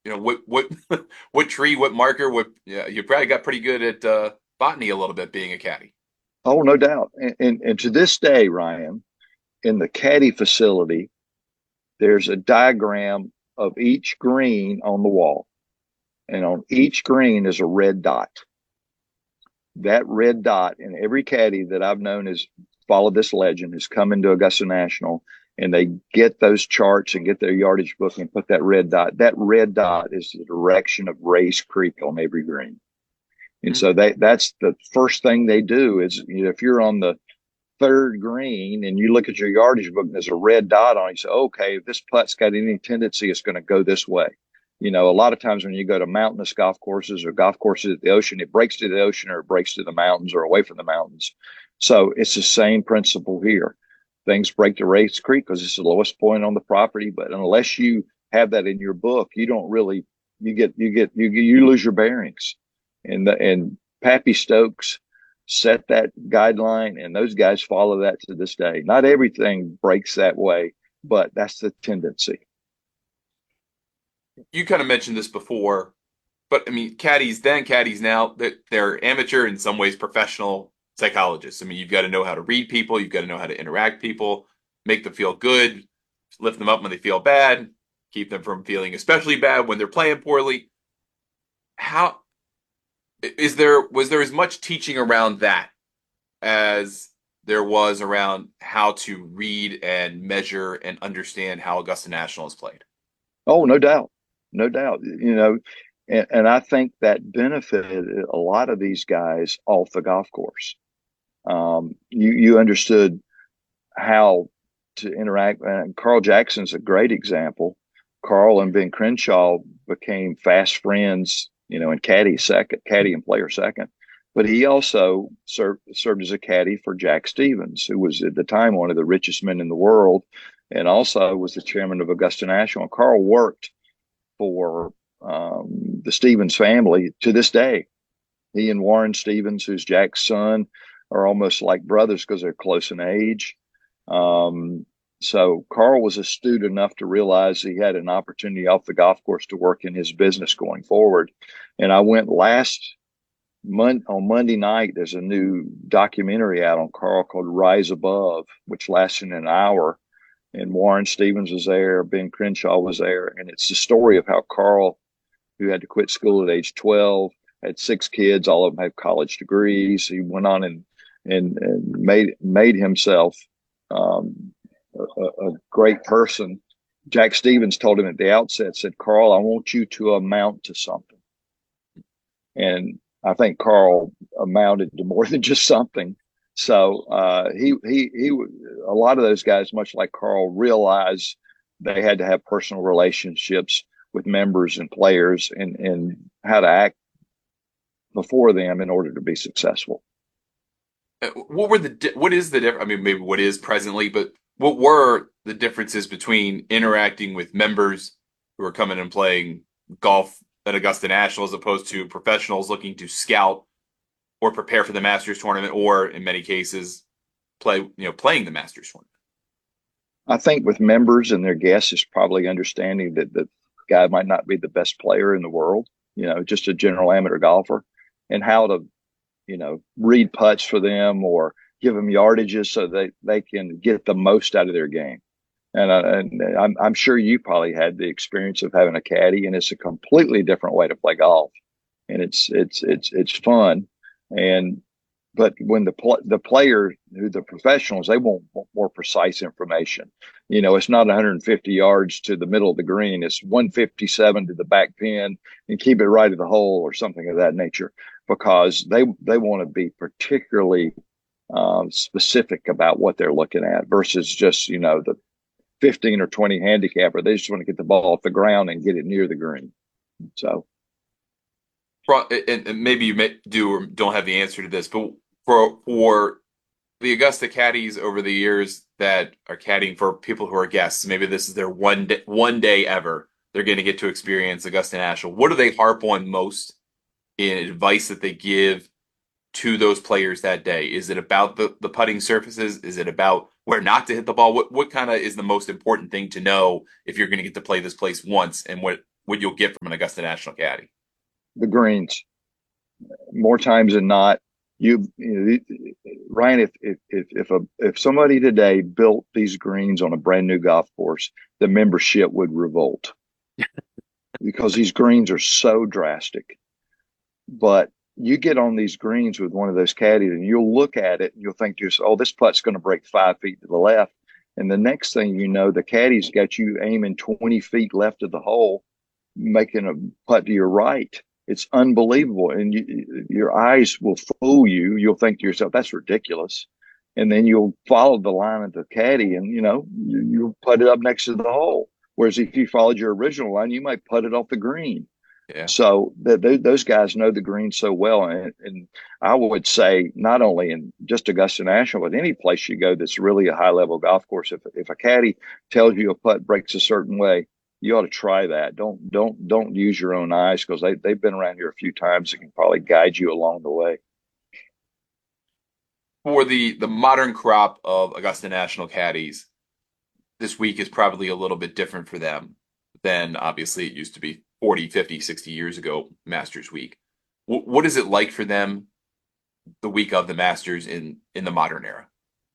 what what tree, what marker, what you probably got pretty good at botany a little bit being a caddy. Oh, no doubt. And to this day, Ryan, in the caddy facility, there's a diagram of each green on the wall. And on each green is a red dot. That red dot in every caddy that I've known has followed this legend has come into Augusta National, and they get those charts and get their yardage book and put that red dot. That red dot is the direction of Race Creek on every green. And Mm-hmm. so that's the first thing they do is, if you're on the third green and you look at your yardage book and there's a red dot on it, you say, okay, if this putt's got any tendency, it's going to go this way. A lot of times when you go to mountainous golf courses or golf courses at the ocean, it breaks to the ocean or it breaks to the mountains or away from the mountains. So it's the same principle here. Things break to Race Creek because it's the lowest point on the property, but unless you have that in your book, you don't really you lose your bearings. And Pappy Stokes set that guideline, and those guys follow that to this day. Not everything breaks that way, but that's the tendency. You kind of mentioned this before, but I mean, caddies then, caddies now, they're amateur, in some ways professional psychologists. I mean, you've got to know how to read people, you've got to know how to interact people, make them feel good, lift them up when they feel bad, keep them from feeling especially bad when they're playing poorly. How was there as much teaching around that as there was around how to read and measure and understand how Augusta National is played? Oh, no doubt. No doubt. And I think that benefited a lot of these guys off the golf course. You understood how to interact. And Carl Jackson's a great example. Carl and Ben Crenshaw became fast friends, and caddy and player second. But he also served as a caddy for Jack Stevens, who was at the time one of the richest men in the world, and also was the chairman of Augusta National. Carl worked for the Stevens family to this day. He and Warren Stevens, who's Jack's son, are almost like brothers because they're close in age. So Carl was astute enough to realize he had an opportunity off the golf course to work in his business going forward. And I went on Monday night. There's a new documentary out on Carl called Rise Above, which lasted an hour. And Warren Stevens was there, Ben Crenshaw was there. And it's the story of how Carl, who had to quit school at age 12, had 6 kids, all of them have college degrees. He went on and made himself a great person. Jack Stevens told him at the outset, said, Carl, I want you to amount to something. And I think Carl amounted to more than just something. So a lot of those guys, much like Carl, realized they had to have personal relationships with members and players and how to act before them in order to be successful. What is the difference? I mean, maybe what is presently, but what were the differences between interacting with members who are coming and playing golf at Augusta National as opposed to professionals looking to scout or prepare for the Masters tournament, or in many cases, playing the Masters tournament? I think with members and their guests is probably understanding that the guy might not be the best player in the world, just a general amateur golfer, and how to, read putts for them or give them yardages so they can get the most out of their game. And I'm sure you probably had the experience of having a caddy, and it's a completely different way to play golf, and it's fun. And but when the player, who the professionals, they want more precise information. It's not 150 yards to the middle of the green; it's 157 to the back pin, and keep it right at the hole or something of that nature, because they want to be particularly specific about what they're looking at versus just the 15 or 20 handicapper. They just want to get the ball off the ground and get it near the green. So, and maybe you may do or don't have the answer to this, but for the Augusta caddies over the years that are caddying for people who are guests, maybe this is their one day ever they're going to get to experience Augusta National. What do they harp on most in advice that they give to those players that day? Is it about the putting surfaces? Is it about where not to hit the ball? What kind of is the most important thing to know if you're going to get to play this place once, and what you'll get from an Augusta National caddy? The greens, more times than not. Ryan, if somebody today built these greens on a brand new golf course, the membership would revolt because these greens are so drastic. But you get on these greens with one of those caddies and you'll look at it and you'll think to yourself, oh, this putt's going to break 5 feet to the left. And the next thing you know, the caddy's got you aiming 20 feet left of the hole, making a putt to your right. It's unbelievable. And your eyes will fool you. You'll think to yourself, that's ridiculous. And then you'll follow the line of the caddy and, you'll put it up next to the hole. Whereas if you followed your original line, you might put it off the green. Yeah. So those guys know the green so well. And I would say not only in just Augusta National, but any place you go that's really a high level golf course, if a caddy tells you a putt breaks a certain way, you ought to try that. Don't use your own eyes because they've been around here a few times and can probably guide you along the way. For the modern crop of Augusta National caddies, this week is probably a little bit different for them than obviously it used to be 40, 50, 60 years ago, Masters Week. What is it like for them the week of the Masters in the modern era?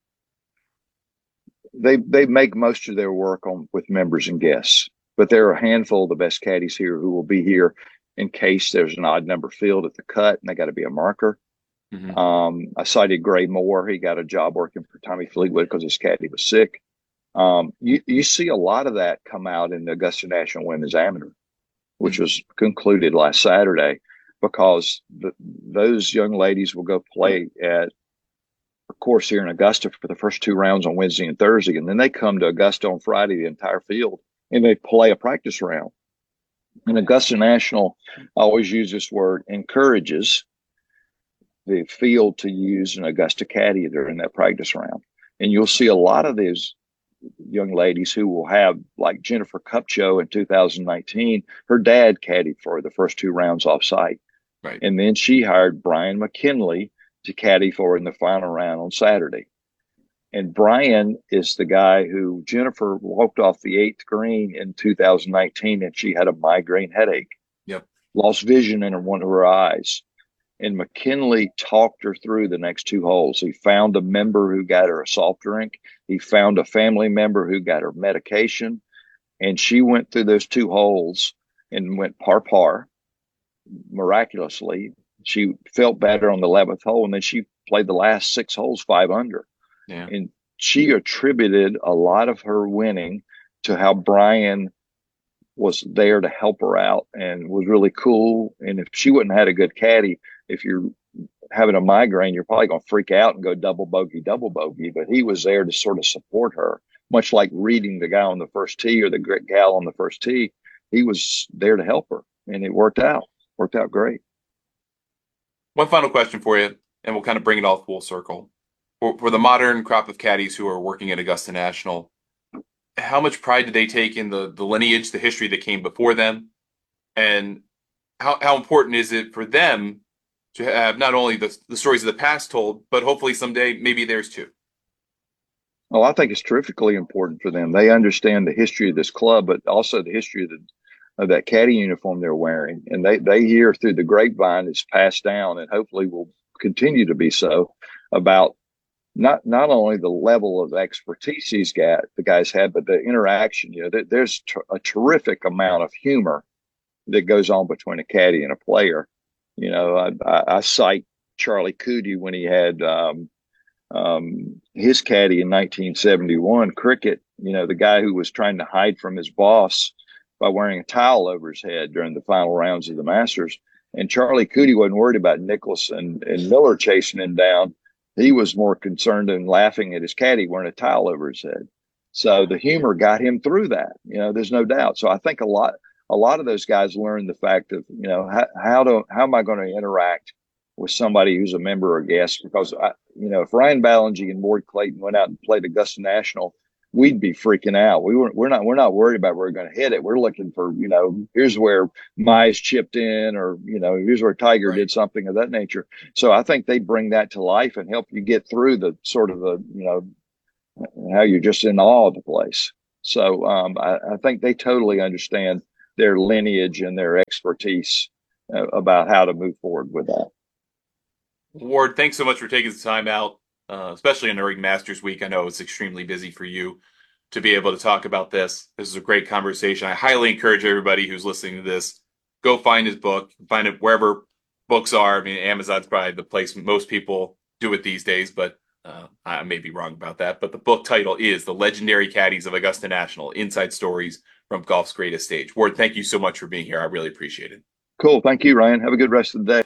They make most of their work on with members and guests, but there are a handful of the best caddies here who will be here in case there's an odd number field at the cut and they got to be a marker. Mm-hmm. I cited Gray Moore. He got a job working for Tommy Fleetwood because his caddy was sick. You see a lot of that come out in the Augusta National Women's Amateur, which was concluded last Saturday, because those young ladies will go play at a course here in Augusta for the first 2 rounds on Wednesday and Thursday, and then they come to Augusta on Friday, the entire field, and they play a practice round. And Augusta National, I always use this word, encourages the field to use an Augusta caddy during that practice round. And you'll see a lot of these young ladies who will have, like Jennifer Kupcho in 2019, her dad caddied for her the first 2 rounds off site. Right. And then she hired Brian McKinley to caddy for her in the final round on Saturday. And Brian is the guy who Jennifer walked off the 8th green in 2019 and she had a migraine headache. Yep. Lost vision in one of her eyes. And McKinley talked her through the next 2 holes. He found a member who got her a soft drink. He found a family member who got her medication. And she went through those 2 holes and went par. Miraculously, she felt better on the 11th hole. And then she played the last 6 holes 5 under. Yeah. And she attributed a lot of her winning to how Brian was there to help her out and was really cool. And if she wouldn't have had a good caddy, if you're having a migraine, you're probably going to freak out and go double bogey. But he was there to sort of support her, much like reading the guy on the first tee or the gal on the first tee. He was there to help her, and it worked out great. One final question for you, and we'll kind of bring it all full circle. For the modern crop of caddies who are working at Augusta National, how much pride do they take in the lineage, the history that came before them? And how important is it for them to have not only the stories of the past told, but hopefully someday maybe theirs too? Well, I think it's terrifically important for them. They understand the history of this club, but also the history of that caddy uniform they're wearing. And they hear through the grapevine it's passed down and hopefully will continue to be so about not only the level of expertise the guys had, but the interaction. There's a terrific amount of humor that goes on between a caddy and a player. I cite Charlie Coody when he had his caddy in 1971, Cricket, the guy who was trying to hide from his boss by wearing a towel over his head during the final rounds of the Masters. And Charlie Coody wasn't worried about Nicklaus and Miller chasing him down. He was more concerned and laughing at his caddy wearing a towel over his head. So the humor got him through that. There's no doubt. So I think a lot of those guys learned the fact of, how am I going to interact with somebody who's a member or guest? Because if Ryan Ballingy and Ward Clayton went out and played Augusta National, we'd be freaking out. We're not worried about where we're going to hit it. We're looking for, here's where Mize chipped in, or, here's where Tiger did something of that nature. So I think they bring that to life and help you get through the sort of how you're just in awe of the place. So I think they totally understand their lineage and their expertise about how to move forward with that. Ward, thanks so much for taking the time out, especially during Masters Week. I know it's extremely busy for you to be able to talk about this. This is a great conversation. I highly encourage everybody who's listening to this, go find his book, find it wherever books are. I mean, Amazon's probably the place most people do it these days, but I may be wrong about that. But the book title is The Legendary Caddies of Augusta National, Inside Stories from Golf's Greatest Stage. Ward, thank you so much for being here. I really appreciate it. Cool. Thank you, Ryan. Have a good rest of the day.